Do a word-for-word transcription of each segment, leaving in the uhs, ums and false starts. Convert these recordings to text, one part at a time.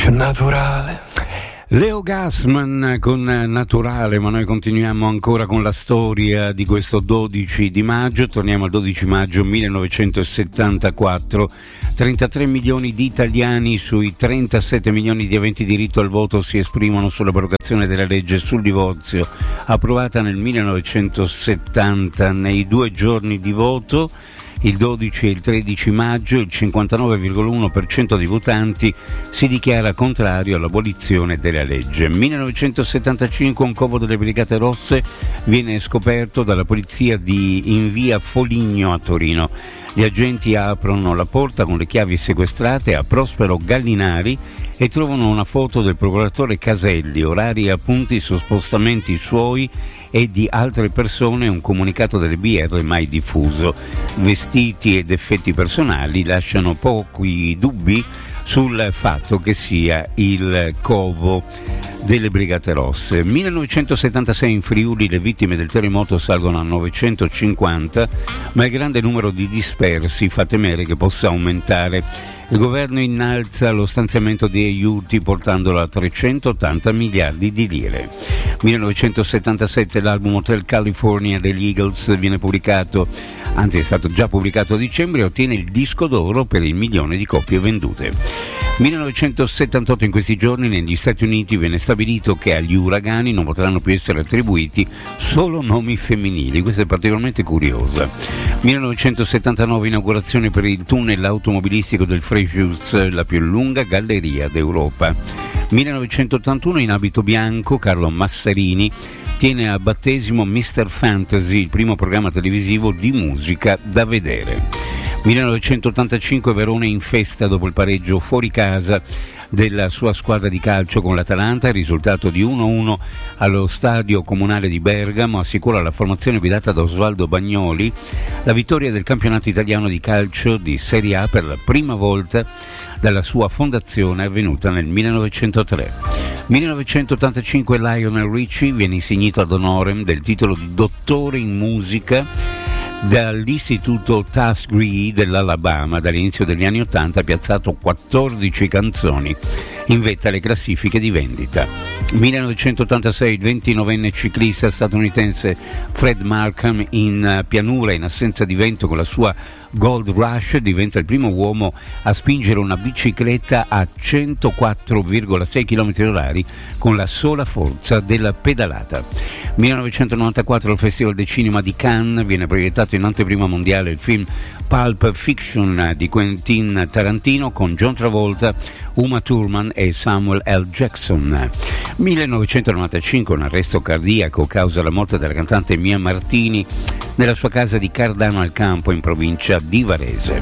più naturale. Leo Gassman con Naturale, ma noi continuiamo ancora con la storia di questo dodici di maggio. Torniamo al dodici maggio millenovecentosettantaquattro. trentatré milioni di italiani sui trentasette milioni di aventi diritto al voto si esprimono sull'abrogazione della legge sul divorzio approvata nel millenovecentosettanta. Nei due giorni di voto, il dodici e il tredici maggio, il cinquantanove virgola uno per cento dei votanti si dichiara contrario all'abolizione della legge. millenovecentosettantacinque un covo delle Brigate Rosse viene scoperto dalla polizia di in via Foligno a Torino. Gli agenti aprono la porta con le chiavi sequestrate a Prospero Gallinari e trovano una foto del procuratore Caselli, orari e appunti su spostamenti suoi e di altre persone, un comunicato delle B R mai diffuso. Vestiti ed effetti personali lasciano pochi dubbi sul fatto che sia il covo delle Brigate Rosse. millenovecentosettantasei in Friuli le vittime del terremoto salgono a novecentocinquanta, ma il grande numero di dispersi fa temere che possa aumentare. Il governo innalza lo stanziamento di aiuti portandolo a trecentottanta miliardi di lire. millenovecentosettantasette l'album Hotel California degli Eagles viene pubblicato, anzi è stato già pubblicato a dicembre, e ottiene il disco d'oro per il milione di copie vendute. millenovecentosettantotto in questi giorni negli Stati Uniti viene stabilito che agli uragani non potranno più essere attribuiti solo nomi femminili. Questo è particolarmente curioso. millenovecentosettantanove inaugurazione per il tunnel automobilistico del Frejus, la più lunga galleria d'Europa. millenovecentottantuno in abito bianco Carlo Massarini tiene a battesimo mister Fantasy, il primo programma televisivo di musica da vedere. millenovecentottantacinque Verona in festa dopo il pareggio fuori casa della sua squadra di calcio con l'Atalanta. Il risultato di uno a uno allo stadio comunale di Bergamo assicura alla formazione guidata da Osvaldo Bagnoli la vittoria del campionato italiano di calcio di Serie A per la prima volta dalla sua fondazione, avvenuta nel millenovecentotre. millenovecentottantacinque Lionel Richie viene insignito ad honorem del titolo di dottore in musica dall'istituto Tuskegee dell'Alabama. Dall'inizio degli anni ottanta ha piazzato quattordici canzoni in vetta alle classifiche di vendita. millenovecentottantasei il ventinovenne ciclista statunitense Fred Markham, in pianura in assenza di vento con la sua Gold Rush, diventa il primo uomo a spingere una bicicletta a centoquattro virgola sei chilometri orari con la sola forza della pedalata. millenovecentonovantaquattro al Festival del Cinema di Cannes viene proiettato in anteprima mondiale il film Pulp Fiction di Quentin Tarantino con John Travolta, Uma Thurman e Samuel L. Jackson. millenovecentonovantacinque un arresto cardiaco causa la morte della cantante Mia Martini nella sua casa di Cardano al Campo in provincia di Varese.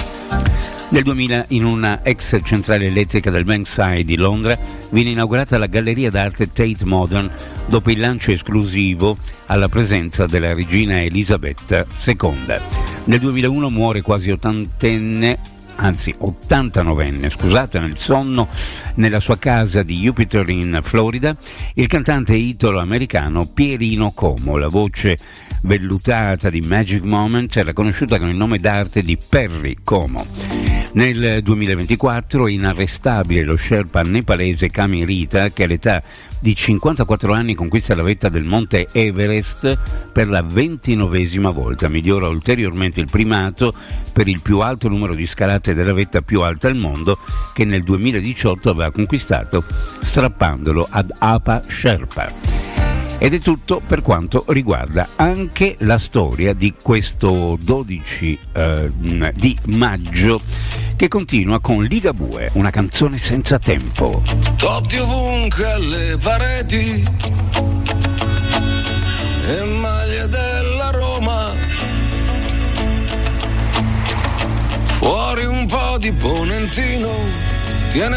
Nel duemila in una ex centrale elettrica del Bankside di Londra viene inaugurata la galleria d'arte Tate Modern dopo il lancio esclusivo alla presenza della regina Elisabetta seconda. Nel duemilauno muore quasi ottantenne anzi ottantanovenne, scusate, nel sonno nella sua casa di Jupiter in Florida, il cantante italo-americano Pierino Como. La voce vellutata di Magic Moments era conosciuta con il nome d'arte di Perry Como. Nel duemilaventiquattro è inarrestabile lo sherpa nepalese Kami Rita, che all'età di cinquantaquattro anni conquista la vetta del monte Everest per la ventinovesima volta, migliora ulteriormente il primato per il più alto numero di scalate della vetta più alta al mondo, che nel duemiladiciotto aveva conquistato strappandolo ad Apa Sherpa. Ed è tutto per quanto riguarda anche la storia di questo dodici eh, di maggio, che continua con Ligabue, una canzone senza tempo. Totti ovunque alle pareti e maglie della Roma, fuori un po' di Ponentino